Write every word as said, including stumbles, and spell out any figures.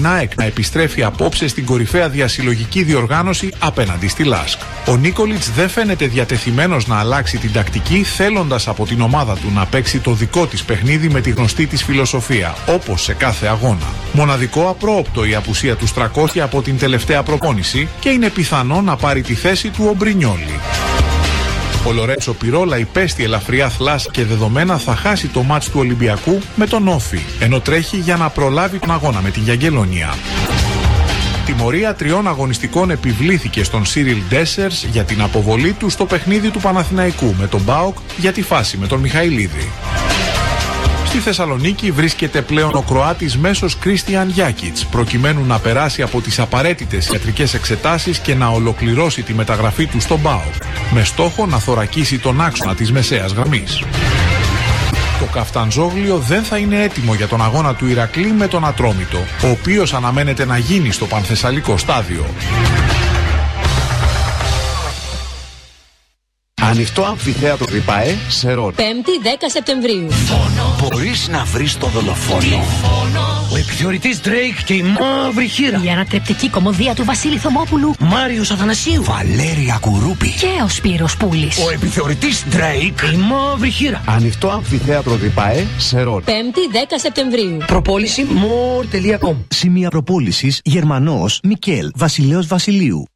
ΝΑΕΚ να επιστρέφει απόψε στην κορυφαία διασυλλογική διοργάνωση απέναντι στη ΛΑΣΚ. Ο Νίκολιτς δεν φαίνεται διατεθειμένος να αλλάξει την τακτική, θέλοντας από την ομάδα του να παίξει το δικό της παιχνίδι με τη γνωστή της φιλοσοφία, όπως σε κάθε αγώνα. Μοναδικό απρόοπτο η απουσία του Στρακόχη από την τελευταία προπόνηση και είναι πιθανό να πάρει τη θέση του ο Μπρινιόλι. Ο Λορέντσο Πιρόλα υπέστη ελαφριά θλάση και δεδομένα θα χάσει το μάτς του Ολυμπιακού με τον Όφι, ενώ τρέχει για να προλάβει τον αγώνα με την Γιαγγελονία. Τιμωρία τριών αγωνιστικών επιβλήθηκε στον Σίριλ Ντέσσερς για την αποβολή του στο παιχνίδι του Παναθηναϊκού με τον ΠΑΟΚ για τη φάση με τον Μιχαηλίδη. Στη Θεσσαλονίκη βρίσκεται πλέον ο Κροάτης μέσος Κρίστιαν Γιάκιτς, προκειμένου να περάσει από τις απαραίτητες ιατρικές εξετάσεις και να ολοκληρώσει τη μεταγραφή του στον ΠΑΟΚ, με στόχο να θωρακίσει τον άξονα της μεσαίας γραμμής. Το Καφταντζόγλιο δεν θα είναι έτοιμο για τον αγώνα του Ηρακλή με τον Ατρόμητο, ο οποίος αναμένεται να γίνει στο Πανθεσσαλικό στάδιο. Ανοιχτό αμφιθέατρο ΡΙΠΑΕ σε Ρόδο. Πέμπτη δέκα Σεπτεμβρίου. Μπορείς να βρεις το δολοφόνο. Ο επιθεωρητής Drake και η μαύρη χείρα. Η ανατρεπτική κωμωδία του Βασίλη Θωμόπουλου. Μάριος Αθανασίου. Βαλέρια Κουρούπη. Και ο Σπύρος Πούλης. Ο επιθεωρητής Drake, η μαύρη χείρα. Ανοιχτό αμφιθέατρο ΡΙΠΑΕ σε Ρόδο. Πέμπτη δέκα Σεπτεμβρίου. Προπόληση more τελεία com. Σημεία προπόλησης Γερμανός Μικέλ Βασιλέος Βασιλείου.